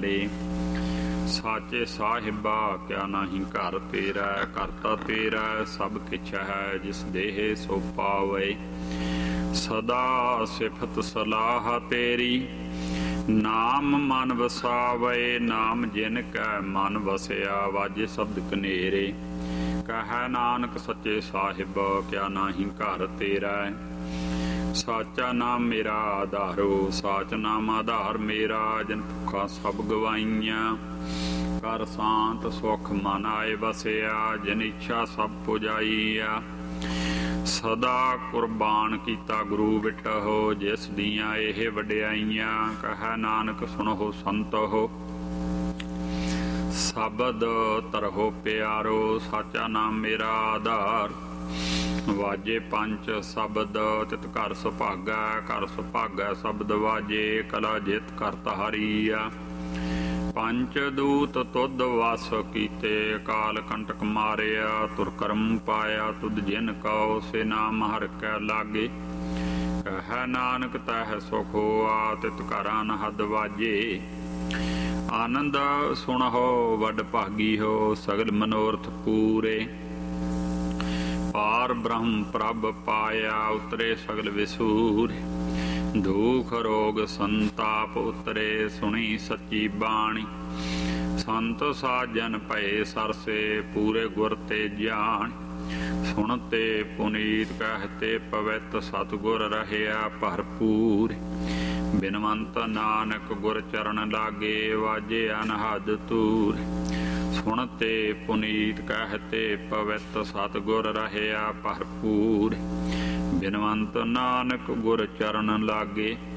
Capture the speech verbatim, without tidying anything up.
ਵਾਲੇ। ਸਾਚੇ ਸਾਹਿਬਾ ਕਿਆ ਨਾਹੀਂ ਘਰ ਤੇਰਾ, ਕਰਤਾ ਤੇਰਾ ਸਭ ਕਿਛ ਹੈ, ਜਿਸ ਦੇਹ ਸੋ ਪਾਵੇ। ਸਦਾ ਸਿਫਤ ਸਲਾਹ ਤੇਰੀ, ਨਾਮ ਮਨ ਵਸਾਵੇ। ਨਾਮ ਜਿਨ ਕੈ ਮਨ ਵਸਿਆ, ਵਾਜੇ ਸ਼ਬਦ ਕਨੇਰੇ। ਕਹੈ ਨਾਨਕ ਸੱਚੇ ਸਾਹਿਬ ਕਿਆ ਨਾਹੀਂ ਘਰ ਤੇਰਾ। ਸਾਚਾ ਨਾਮ ਮੇਰਾ ਆਧਾਰੋ, ਸਾਚ ਨਾਮ ਆਧਾਰ ਮੇਰਾ। ਜਿਨ ਭੁੱਖਾਂ ਸਭ ਗਵਾਈਆਂ, ਕਰ ਸ਼ਾਂਤ ਸੁਖ ਮਨ ਆਏ ਵਸਿਆ। ਜਿਨ ਇੱਛਾ ਸਭ ਪੁਜਾਈਆ, ਸਦਾ ਕੁਰਬਾਨ ਕੀਤਾ ਗੁਰੂ ਬਿਟਹੁ। ਜਿਸ ਦੀਆਂ ਇਹ ਵਡਿਆਈਆਂ, ਕਹੈ ਨਾਨਕ ਸੁਣੋ ਸੰਤੋ। ਸ਼ਬਦ ਤਰਹੁ ਪਿਆਰੋ, ਸਾਚਾ ਨਾਮ ਮੇਰਾ ਆਧਾਰ। ਵਾਜੇ ਪੰਚ ਸ਼ਬਦ ਤਿਤ ਘਰ ਸੁਭਾਗਾ, ਘਰ ਸੁਭਾਗਾ ਸ਼ਬਦ ਵਾਜੇ। ਕਲਾ ਜਿਤ ਕਰਤਾ ਹਰੀਆ, ਪੰਚ ਦੂਤ ਤੁਧ ਵਸ ਕੀਤੇ। ਕਾਲ ਕੰਟਕ ਮਾਰਿਆ, ਤੁਰ ਕਰਮ ਪਾਇਆ। ਤੁਧ ਜਿਨ ਕਉ ਸੇ ਨਾਮ ਹਰਿ ਕੈ ਲਾਗੇ। ਕਹੈ ਨਾਨਕ ਤਹਿ ਸੁਖ ਹੋਆ, ਤਿਤ ਘਰ ਅਨਹਦ ਵਾਜੇ। ਆਨੰਦ ਸੁਣਹੁ ਵਡ ਭਾਗੀ ਹੋ, ਸਗਲ ਮਨੋਰਥ ਪੂਰੇ। ਪਾਰ ਬ੍ਰਹਮ ਪ੍ਰਭ ਪਾਇਆ, ਉਤਰੇ ਸਗਲ ਵਿਸੂਰੇ। ਦੁਖ ਰੋਗ ਸੰਤਾਪ ਉਤਰੇ, ਸੁਣੀ ਸੱਚੀ ਬਾਣੀ। ਸੰਤ ਸਾਜਨ ਭਏ ਸਰਸੇ, ਪੂਰੇ ਗੁਰ ਤੇ ਜਾਣ। ਸੁਣਤੇ ਪੁਨੀਤ ਕਹਤੇ ਪਵਿੱਤ, ਸਤਿਗੁਰ ਰਹਿਆ ਭਰਪੂਰ। ਬਿਨਵੰਤ ਨਾਨਕ ਗੁਰ ਚਰਨ ਲਾਗੇ, ਵਾਜੇ ਅਨਹਦ ਤੂਰ। ਸੁਣਤੇ ਪੁਨੀਤ ਕਹਤੇ ਪਵਿੱਤ, ਸਤਿਗੁਰ ਰਹਿਆ ਭਰਪੂਰ। ਬਿਨਵੰਤ ਨਾਨਕ ਗੁਰ ਚਰਨ ਲਾਗੇ,